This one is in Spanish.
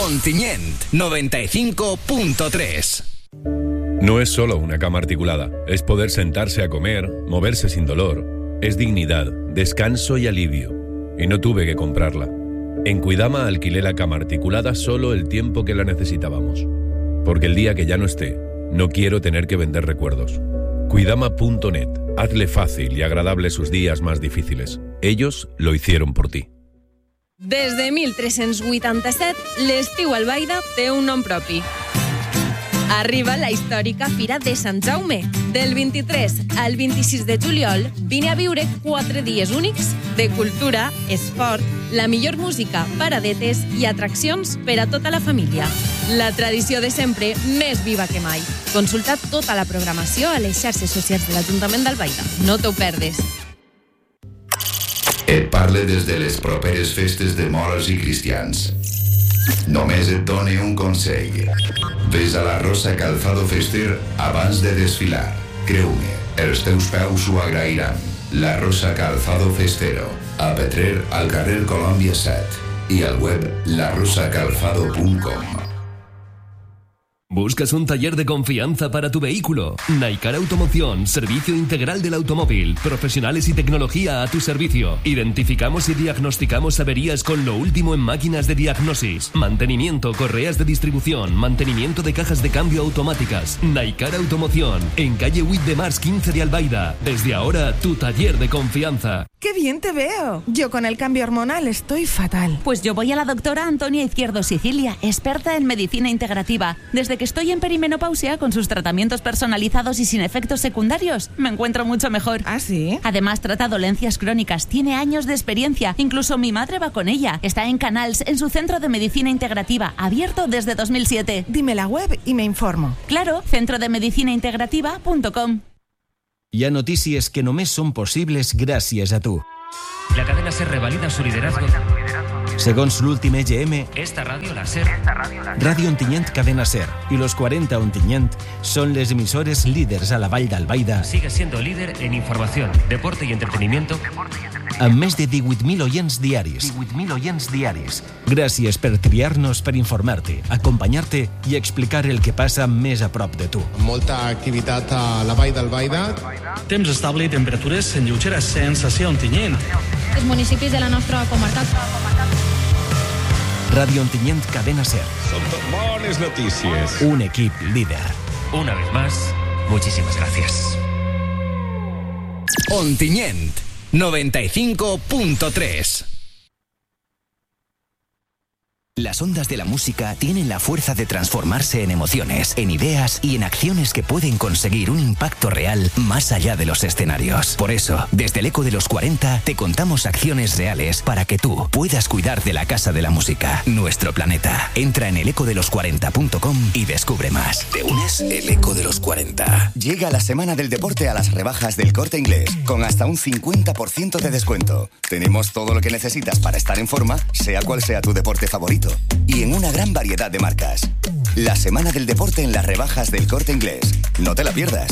Ontinyent 95.3. No es solo una cama articulada, es poder sentarse a comer, moverse sin dolor. Es dignidad, descanso y alivio. Y no tuve que comprarla. En Cuidama alquilé la cama articulada solo el tiempo que la necesitábamos. Porque el día que ya no esté, no quiero tener que vender recuerdos. Cuidama.net. Hazle fácil y agradable sus días más difíciles. Ellos lo hicieron por ti. Des de 1387, l'estiu Albaida té un nom propi. Arriba la històrica Fira de Sant Jaume. Del 23 al 26 de juliol, vine a viure 4 dies únics de cultura, esport, la millor música, paradetes i atraccions per a tota la família. La tradició de sempre més viva que mai. Consulta tota la programació a les xarxes socials de l'Ajuntament d'Albaida. No t'ho perdes. Et parle des de les properes festes de moros i cristians. Només et done un consell. Ves a la Rosa Calzado Fester abans de desfilar. Creu-me, els teus peus ho agrairan. La Rosa Calzado Festero. A Petrer, al carrer Colòmbia 7. I al web larosacalzado.com. ¿Buscas un taller de confianza para tu vehículo? Naikar Automoción, servicio integral del automóvil, profesionales y tecnología a tu servicio. Identificamos y diagnosticamos averías con lo último en máquinas de diagnosis, mantenimiento, correas de distribución, mantenimiento de cajas de cambio automáticas. Naikar Automoción, en calle 8 de Març 15 de Albaida. Desde ahora, tu taller de confianza. ¡Qué bien te veo! Yo con el cambio hormonal estoy fatal. Pues yo voy a la doctora Antonia Izquierdo Sicilia, experta en medicina integrativa. Desde que estoy en perimenopausia, con sus tratamientos personalizados y sin efectos secundarios, me encuentro mucho mejor. ¿Ah, sí? Además, trata dolencias crónicas, tiene años de experiencia. Incluso mi madre va con ella. Está en Canals, en su centro de medicina integrativa, abierto desde 2007. Dime la web y me informo. Claro, centrodemedicinaintegrativa.com. Hi ha notícies que només són possibles gràcies a tu. La cadena SER revalida su liderazgo. Segons l'últim EGM, Esta radio, la SER. Ràdio Ontinyent Cadena SER i los 40 Ontinyent són les emissores líders a la Vall d'Albaida. Sigue siendo líder en información, deporte y entretenimiento. Amb més de 18.000 oients diaris. Gràcies per triar-nos per informar-te, acompanyar-te i explicar el que passa més a prop de tu. Molta activitat a la Vall d'Albaida. Temps estable i temperatures en lleugera sensació Ontinyent. Els municipis de la nostra comarca. Ràdio Ontinyent Cadena SER. Son bones noticias. Un equip líder. Una vez más, muchísimas gracias. Ontinyent 95.3. Las ondas de la música tienen la fuerza de transformarse en emociones, en ideas y en acciones que pueden conseguir un impacto real más allá de los escenarios. Por eso, desde el Eco de los 40 te contamos acciones reales para que tú puedas cuidar de la Casa de la Música, nuestro planeta. Entra en elecodelos40.com y descubre más. ¿Te unes? El Eco de los 40. Llega la Semana del Deporte a las rebajas del Corte Inglés, con hasta un 50% de descuento. Tenemos todo lo que necesitas para estar en forma, sea cual sea tu deporte favorito. Y en una gran variedad de marcas. La Semana del Deporte en las rebajas del Corte Inglés. No te la pierdas.